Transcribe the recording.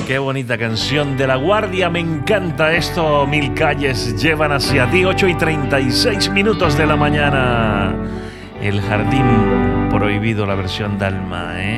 Qué bonita canción de La Guardia, me encanta esto. Mil calles llevan hacia ti, 8:36 de la mañana. El jardín prohibido, la versión Dalma, ¿eh?